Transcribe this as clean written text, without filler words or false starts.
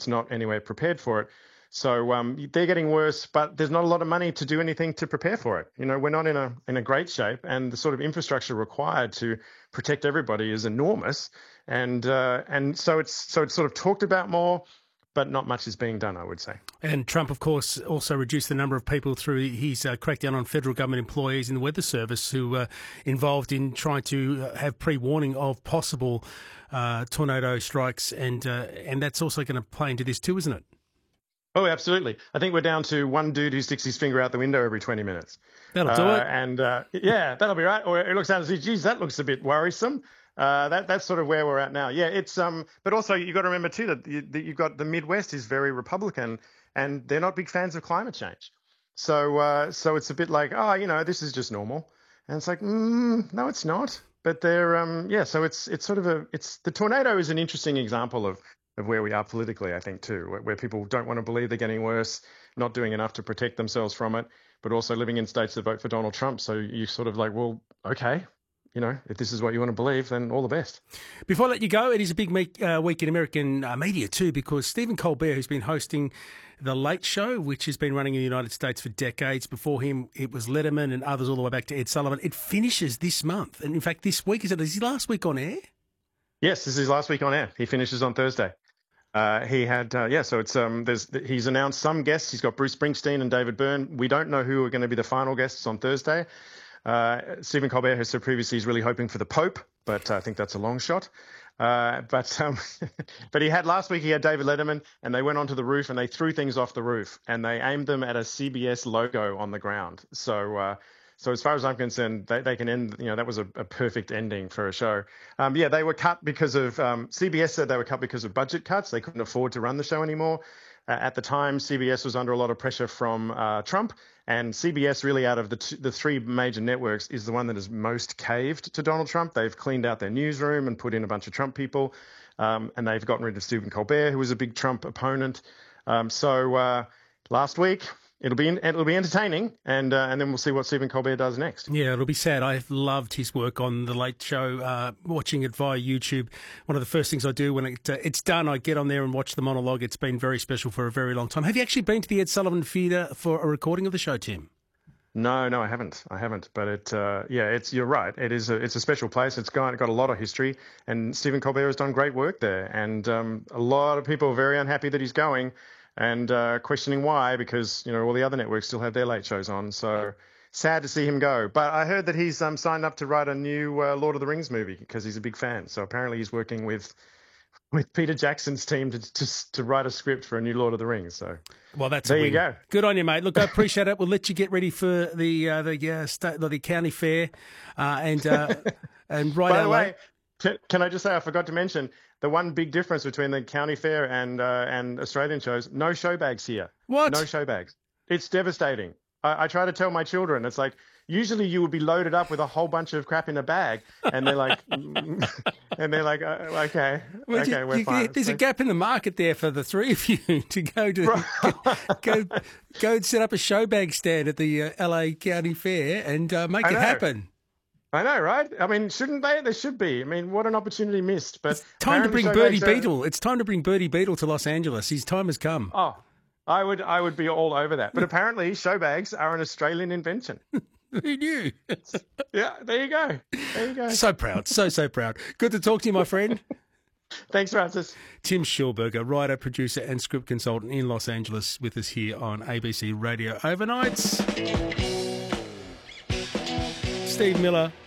it's not anywhere prepared for it. So they're getting worse, but there's not a lot of money to do anything to prepare for it. We're not in a great shape, and the sort of infrastructure required to protect everybody is enormous. And so it's sort of talked about more, but not much is being done, I would say. And Trump, of course, also reduced the number of people through his crackdown on federal government employees in the Weather Service who were involved in trying to have pre-warning of possible tornado strikes, and that's also going to play into this too, isn't it? Oh, absolutely. I think we're down to one dude who sticks his finger out the window every 20 minutes. That'll do it. And yeah, that'll be right. Or it looks down and says, geez, that looks a bit worrisome. That's sort of where we're at now. Yeah, it's but also you've got to remember too that you've got the Midwest is very Republican, and they're not big fans of climate change. So it's a bit like, this is just normal, and it's like, no, it's not. But they're so it's sort of the tornado is an interesting example of where we are politically, I think, too, where people don't want to believe they're getting worse, not doing enough to protect themselves from it, but also living in states that vote for Donald Trump. So you sort of like, well, okay, if this is what you want to believe, then all the best. Before I let you go, it is a big week in American media too, because Stephen Colbert, who's been hosting The Late Show, which has been running in the United States for decades. Before him, it was Letterman and others all the way back to Ed Sullivan. It finishes this month. And in fact, this week, is his last week on air? Yes, this is his last week on air. He finishes on Thursday. He had, so it's, he's announced some guests. He's got Bruce Springsteen and David Byrne. We don't know who are going to be the final guests on Thursday. Stephen Colbert has said previously he's really hoping for the Pope, but I think that's a long shot. But he had last week, he had David Letterman, and they went onto the roof and they threw things off the roof and they aimed them at a CBS logo on the ground. So as far as I'm concerned, they can end, that was a perfect ending for a show. They were cut because of, CBS said they were cut because of budget cuts. They couldn't afford to run the show anymore. At the time, CBS was under a lot of pressure from Trump, and CBS really out of the three major networks is the one that has most caved to Donald Trump. They've cleaned out their newsroom and put in a bunch of Trump people, and they've gotten rid of Stephen Colbert, who was a big Trump opponent. So last week, it'll be entertaining, and then we'll see what Stephen Colbert does next. Yeah, it'll be sad. I've loved his work on The Late Show, watching it via YouTube. One of the first things I do when it's done, I get on there and watch the monologue. It's been very special for a very long time. Have you actually been to the Ed Sullivan Theatre for a recording of the show, Tim? No, I haven't. But you're right. It's a special place. It's got a lot of history, and Stephen Colbert has done great work there. And a lot of people are very unhappy that he's going, and questioning why, because all the other networks still have their late shows on. So sad to see him go. But I heard that he's signed up to write a new Lord of the Rings movie because he's a big fan. So apparently he's working with Peter Jackson's team to write a script for a new Lord of the Rings. So there you go. Good on you, mate. Look, I appreciate it. We'll let you get ready for the county fair and right. By the way, can I just say I forgot to mention the one big difference between the county fair and Australian shows? No show bags here. What? No show bags. It's devastating. I try to tell my children, it's like, usually you would be loaded up with a whole bunch of crap in a bag, and they're like, okay, we're fine. There's a gap in the market there for the three of you to go and set up a show bag stand at the LA County Fair and make it happen. I know, right? I mean, shouldn't they? There should be. I mean, what an opportunity missed. But it's time to bring Birdie Beetle. It's time to bring Birdie Beetle to Los Angeles. His time has come. Oh, I would be all over that. But apparently, show bags are an Australian invention. Who knew? Yeah, there you go. So proud. So proud. Good to talk to you, my friend. Thanks, Francis. Tim Schulberger, writer, producer and script consultant in Los Angeles, with us here on ABC Radio Overnights. Steve Miller